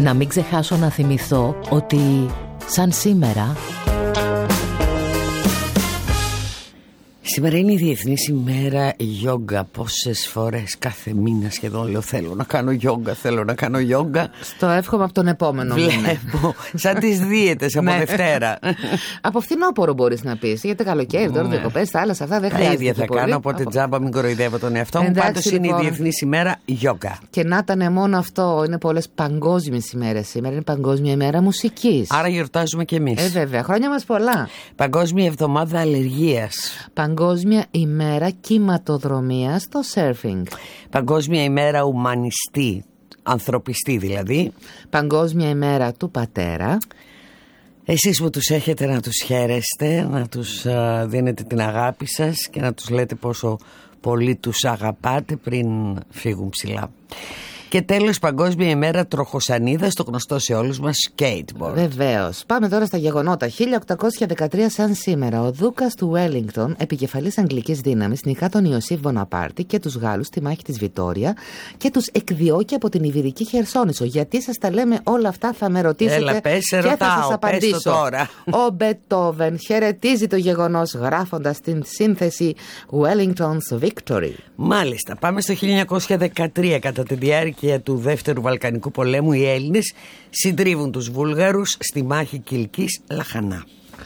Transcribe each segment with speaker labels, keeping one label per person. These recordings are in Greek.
Speaker 1: Να μην ξεχάσω να θυμηθώ ότι σαν σήμερα...
Speaker 2: Σήμερα είναι η Διεθνής ημέρα γιόγκα. Πόσες φορές κάθε μήνα σχεδόν λέω θέλω να κάνω γιόγκα, θέλω να κάνω γιόγκα.
Speaker 1: Στο εύχομαι από τον επόμενο μήνα.
Speaker 2: Βλέπω, σαν τις δίαιτες από Δευτέρα.
Speaker 1: Από φθινόπωρο μπορείς να πεις, γιατί καλοκαίρι τώρα διακοπές, θάλασσα, αυτά δεν χρειάζεται.
Speaker 2: Τα ίδια θα κάνω, οπότε τζάμπα μην κοροϊδεύω τον εαυτό μου. Πάντως είναι η Διεθνής ημέρα γιόγκα.
Speaker 1: Και να ήταν μόνο αυτό, είναι πολλές παγκόσμιες ημέρες σήμερα, είναι Παγκόσμια ημέρα μουσικής.
Speaker 2: Άρα γιορτάζουμε κι εμείς.
Speaker 1: Βέβαια, χρόνια μας πολλά.
Speaker 2: Παγκόσμια εβδομάδα αλλεργίας.
Speaker 1: Παγκόσμια ημέρα κυματοδρομίας στο σέρφινγκ.
Speaker 2: Παγκόσμια ημέρα ουμανιστή, ανθρωπιστή δηλαδή.
Speaker 1: Παγκόσμια ημέρα του πατέρα.
Speaker 2: Εσείς που τους έχετε να τους χαίρεστε, να τους δίνετε την αγάπη σας και να τους λέτε πόσο πολύ τους αγαπάτε πριν φύγουν ψηλά. Και τέλος, Παγκόσμια ημέρα τροχοσανίδας, το γνωστό σε όλους μας skateboard.
Speaker 1: Βεβαίως. Πάμε τώρα στα γεγονότα. 1813 σαν σήμερα, ο Δούκας του Wellington, επικεφαλής αγγλικής δύναμης, νικά τον Ιωσήφ Βοναπάρτη και τους Γάλλους στη μάχη της Βιτόρια και τους εκδιώκει από την Ιβηρική Χερσόνησο. Γιατί σας τα λέμε όλα αυτά, θα με ρωτήσετε.
Speaker 2: Έλα, πες,
Speaker 1: και ρωτάω, θα σας απαντήσω.
Speaker 2: Τώρα.
Speaker 1: Ο Μπετόβεν χαιρετίζει το γεγονός γράφοντας την σύνθεση Wellington's Victory.
Speaker 2: Μάλιστα, πάμε στο 1913. Κατά τη διάρκεια του Δεύτερου Βαλκανικού πολέμου οι Έλληνες συντρίβουν τους Βούλγαρους στη μάχη Κιλκής Λαχανά.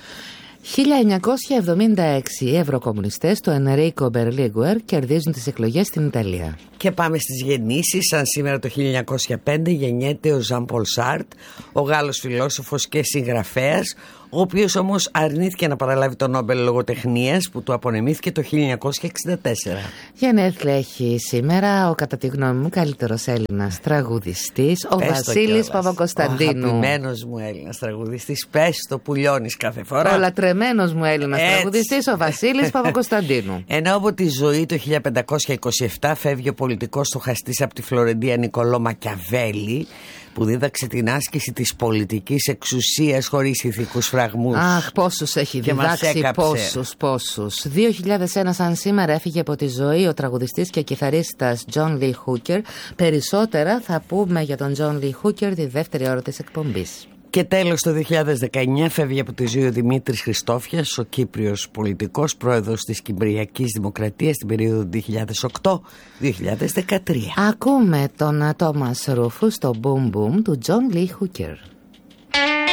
Speaker 1: 1976 οι ευρωκομμουνιστές του Ενρίκο Μπερλίγκουερ κερδίζουν τις εκλογές στην Ιταλία.
Speaker 2: Και πάμε στις γεννήσεις. Σαν σήμερα το 1905 γεννιέται ο Ζαν Πολ Σάρτ, ο Γάλλος φιλόσοφος και συγγραφέας, ο οποίος όμως αρνήθηκε να παραλάβει το Νόμπελ λογοτεχνίας που του απονεμήθηκε το 1964.
Speaker 1: Γενέθλια έχει σήμερα ο, κατά τη γνώμη μου, καλύτερος Έλληνας τραγουδιστής, ο Βασίλης Παπακοσταντίνου.
Speaker 2: Ο αγαπημένος μου Έλληνας τραγουδιστής, πες το που λιώνεις κάθε φορά.
Speaker 1: Ο λατρεμένος μου Έλληνας τραγουδιστής, ο Βασίλης Παπακοσταντίνου.
Speaker 2: Ενώ από τη ζωή το 1527 φεύγει ο πολιτικός στοχαστής από τη Φλωρεντία Νικολό Μακιαβέλη, που δίδαξε την άσκηση της πολιτικής εξουσίας χωρίς ηθικούς φραγμούς.
Speaker 1: Αχ, πόσους έχει διδάξει, πόσους. 2001 σαν σήμερα έφυγε από τη ζωή ο τραγουδιστής και κιθαρίστας John Lee Hooker. Περισσότερα θα πούμε για τον John Lee Hooker τη δεύτερη ώρα της εκπομπής.
Speaker 2: Και τέλος το 2019 φεύγει από τη ζωή ο Δημήτρης Χριστόφιας, ο Κύπριος πολιτικός, πρόεδρος της Κυπριακής Δημοκρατίας στην περίοδο 2008-2013.
Speaker 1: Ακούμε τον Τόμας Ρούφου στο Boom Boom του John Lee Hooker.